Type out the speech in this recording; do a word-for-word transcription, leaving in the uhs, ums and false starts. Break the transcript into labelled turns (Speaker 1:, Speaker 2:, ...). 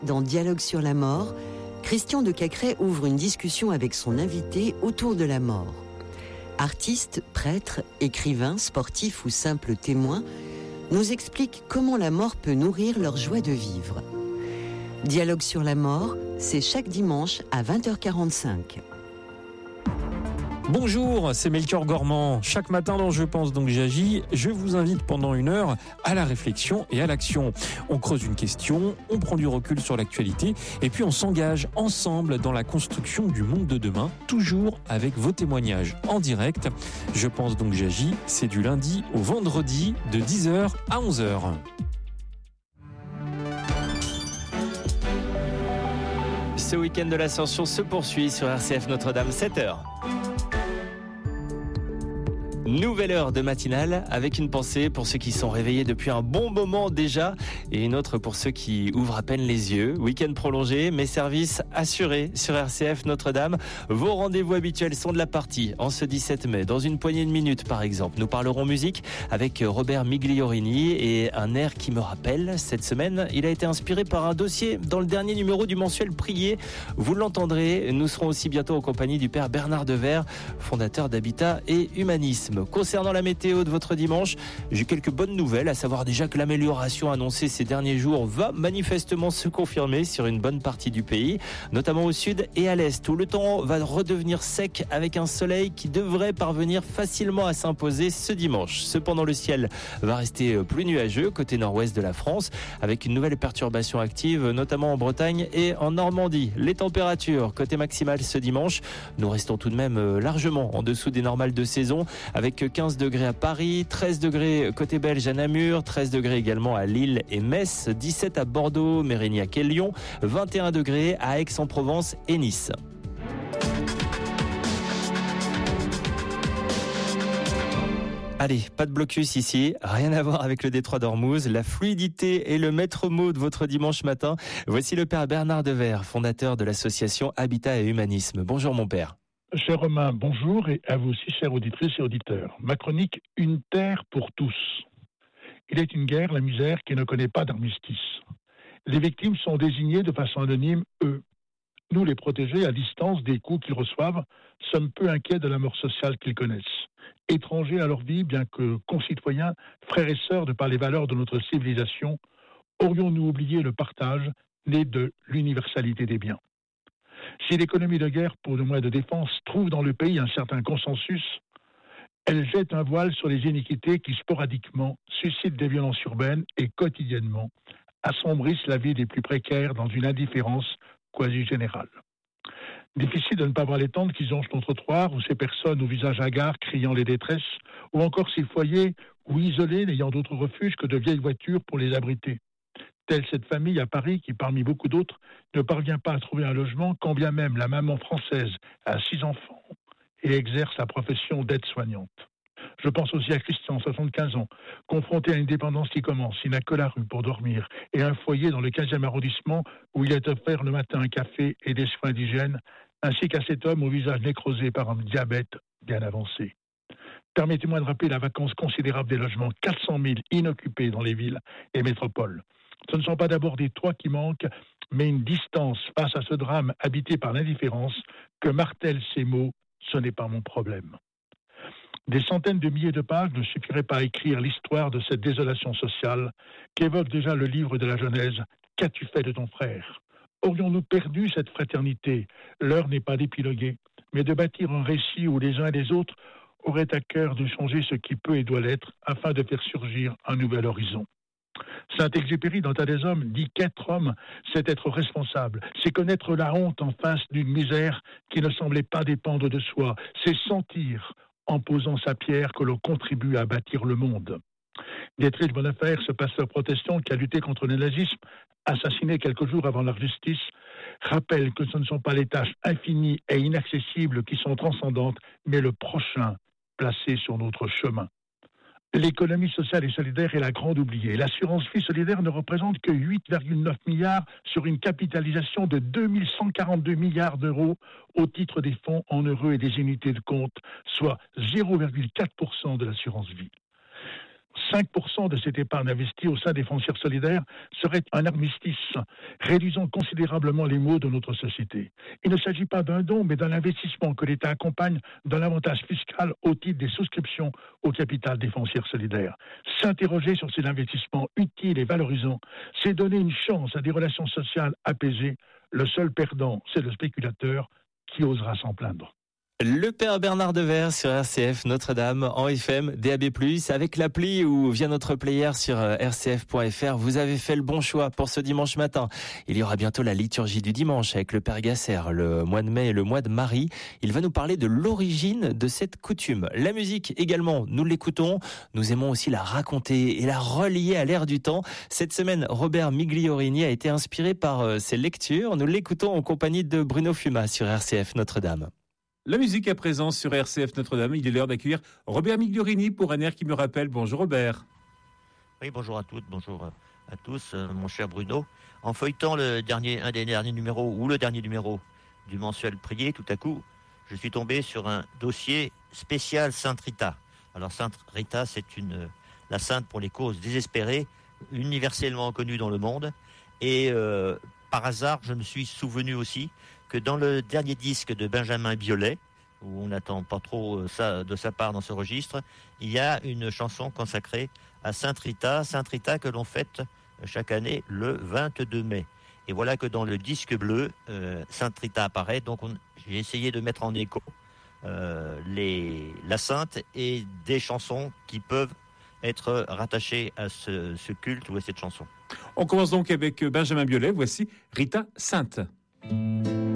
Speaker 1: Dans Dialogue sur la mort, Christian de Cacrès ouvre une discussion avec son invité autour de la mort. Artistes, prêtres, écrivains, sportifs ou simples témoins nous expliquent comment la mort peut nourrir leur joie de vivre. Dialogue sur la mort, c'est chaque dimanche à vingt heures quarante-cinq.
Speaker 2: Bonjour, c'est Melchior Gormand. Chaque matin dans Je pense donc j'agis, je vous invite pendant une heure à la réflexion et à l'action. On creuse une question, on prend du recul sur l'actualité et puis on s'engage ensemble dans la construction du monde de demain, toujours avec vos témoignages en direct. Je pense donc j'agis, c'est du lundi au vendredi de dix heures à onze heures.
Speaker 3: Ce week-end de l'Ascension se poursuit sur R C F Notre-Dame, sept heures. Nouvelle heure de matinale avec une pensée pour ceux qui sont réveillés depuis un bon moment déjà et une autre pour ceux qui ouvrent à peine les yeux. Week-end prolongé, mais services assurés sur R C F Notre-Dame. Vos rendez-vous habituels sont de la partie en ce dix-sept mai. Dans une poignée de minutes par exemple, nous parlerons musique avec Robert Migliorini et un air qui me rappelle. Cette semaine, il a été inspiré par un dossier dans le dernier numéro du mensuel Prier. Vous l'entendrez, nous serons aussi bientôt en compagnie du père Bernard Devers, fondateur d'Habitat et Humanisme. Concernant la météo de votre dimanche, j'ai quelques bonnes nouvelles, à savoir déjà que l'amélioration annoncée ces derniers jours va manifestement se confirmer sur une bonne partie du pays, notamment au sud et à l'est, où le temps va redevenir sec avec un soleil qui devrait parvenir facilement à s'imposer ce dimanche. Cependant, le ciel va rester plus nuageux côté nord-ouest de la France, avec une nouvelle perturbation active, notamment en Bretagne et en Normandie. Les températures côté maximale ce dimanche, nous restons tout de même largement en dessous des normales de saison, avec quinze degrés à Paris, treize degrés côté belge à Namur, treize degrés également à Lille et Metz, dix-sept à Bordeaux, Mérignac et Lyon, vingt et un degrés à Aix-en-Provence et Nice. Allez, pas de blocus ici, rien à voir avec le détroit d'Ormuz. La fluidité est le maître mot de votre dimanche matin. Voici le père Bernard Devers, fondateur de l'association Habitat et Humanisme. Bonjour mon père.
Speaker 4: Cher Romain, bonjour, et à vous aussi, chères auditrices et auditeurs. Ma chronique, une terre pour tous. Il est une guerre, la misère, qui ne connaît pas d'armistice. Les victimes sont désignées de façon anonyme, eux. Nous, les protégés, à distance des coups qu'ils reçoivent, sommes peu inquiets de la mort sociale qu'ils connaissent. Étrangers à leur vie, bien que concitoyens, frères et sœurs de par les valeurs de notre civilisation, aurions-nous oublié le partage, né de l'universalité des biens? Si l'économie de guerre pour le moyens de défense trouve dans le pays un certain consensus, elle jette un voile sur les iniquités qui sporadiquement suscitent des violences urbaines et quotidiennement assombrissent la vie des plus précaires dans une indifférence quasi générale. Difficile de ne pas voir les tentes qui jonchent nos trottoirs ou ces personnes au visage hagard criant les détresses, ou encore ces foyers ou isolés n'ayant d'autre refuge que de vieilles voitures pour les abriter. Telle cette famille à Paris qui, parmi beaucoup d'autres, ne parvient pas à trouver un logement quand bien même la maman française a six enfants et exerce la profession d'aide-soignante. Je pense aussi à Christian, soixante-quinze ans, confronté à une dépendance qui commence. Il n'a que la rue pour dormir et un foyer dans le quinzième arrondissement où il est offert le matin un café et des soins d'hygiène, ainsi qu'à cet homme au visage nécrosé par un diabète bien avancé. Permettez-moi de rappeler la vacance considérable des logements, quatre cent mille inoccupés dans les villes et métropoles. Ce ne sont pas d'abord des toits qui manquent, mais une distance face à ce drame habité par l'indifférence que martèlent ces mots « ce n'est pas mon problème ». Des centaines de milliers de pages ne suffiraient pas à écrire l'histoire de cette désolation sociale qu'évoque déjà le livre de la Genèse « Qu'as-tu fait de ton frère ?» Aurions-nous perdu cette fraternité? L'heure n'est pas d'épiloguer, mais de bâtir un récit où les uns et les autres auraient à cœur de changer ce qui peut et doit l'être afin de faire surgir un nouvel horizon. Saint-Exupéry, dans Tas des hommes, dit qu'être homme, c'est être responsable, c'est connaître la honte en face d'une misère qui ne semblait pas dépendre de soi, c'est sentir, en posant sa pierre, que l'on contribue à bâtir le monde. Dietrich Bonhoeffer, ce pasteur protestant qui a lutté contre le nazisme, assassiné quelques jours avant leur justice, rappelle que ce ne sont pas les tâches infinies et inaccessibles qui sont transcendantes, mais le prochain placé sur notre chemin. L'économie sociale et solidaire est la grande oubliée. L'assurance vie solidaire ne représente que huit virgule neuf milliards sur une capitalisation de deux mille cent quarante-deux milliards d'euros au titre des fonds en euros et des unités de compte, soit zéro virgule quatre pour cent de l'assurance vie. cinq pour cent de cette épargne investie au sein des foncières solidaires serait un armistice, réduisant considérablement les maux de notre société. Il ne s'agit pas d'un don, mais d'un investissement que l'État accompagne d'un avantage fiscal au titre des souscriptions au capital des foncières solidaires. S'interroger sur ces investissements utiles et valorisants, c'est donner une chance à des relations sociales apaisées. Le seul perdant, c'est le spéculateur qui osera s'en plaindre.
Speaker 3: Le Père Bernard Devers sur R C F Notre-Dame en F M, D A B plus, avec l'appli ou via notre player sur r c f point f r. Vous avez fait le bon choix pour ce dimanche matin. Il y aura bientôt la liturgie du dimanche avec le Père Gasser, le mois de mai et le mois de Marie. Il va nous parler de l'origine de cette coutume. La musique également, nous l'écoutons. Nous aimons aussi la raconter et la relier à l'ère du temps. Cette semaine, Robert Migliorini a été inspiré par ses lectures. Nous l'écoutons en compagnie de Bruno Fuma sur R C F Notre-Dame.
Speaker 5: La musique à présent sur R C F Notre-Dame. Il est l'heure d'accueillir Robert Migliorini pour un air qui me rappelle. Bonjour Robert.
Speaker 6: Oui, bonjour à toutes, bonjour à tous, euh, mon cher Bruno. En feuilletant le dernier, un des derniers numéros, ou le dernier numéro du mensuel Prier, tout à coup, je suis tombé sur un dossier spécial Sainte Rita. Alors Sainte Rita, c'est une, la sainte pour les causes désespérées, universellement connue dans le monde. Et euh, par hasard, je me suis souvenu aussi que dans le dernier disque de Benjamin Biolay, où on n'attend pas trop ça de sa part dans ce registre, il y a une chanson consacrée à Sainte Rita, Sainte Rita que l'on fête chaque année le vingt-deux mai. Et voilà que dans le disque bleu, euh, Sainte Rita apparaît. Donc on, j'ai essayé de mettre en écho euh, les, la sainte et des chansons qui peuvent être rattachées à ce, ce culte ou à cette chanson.
Speaker 5: On commence donc avec Benjamin Biolay. Voici Rita Sainte.